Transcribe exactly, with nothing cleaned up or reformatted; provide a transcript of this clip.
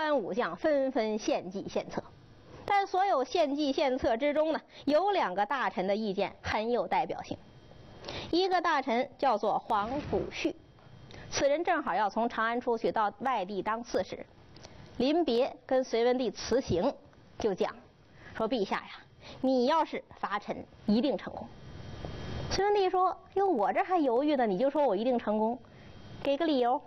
官武将纷纷献计献策。但所有献计献策之中呢，有两个大臣的意见很有代表性。一个大臣叫做黄甫绪，此人正好要从长安出去到外地当刺史，临别跟隋文帝辞行，就讲说：“陛下呀，你要是伐陈，一定成功。”隋文帝说：“哟，我这还犹豫呢，你就说我一定成功，给个理由。”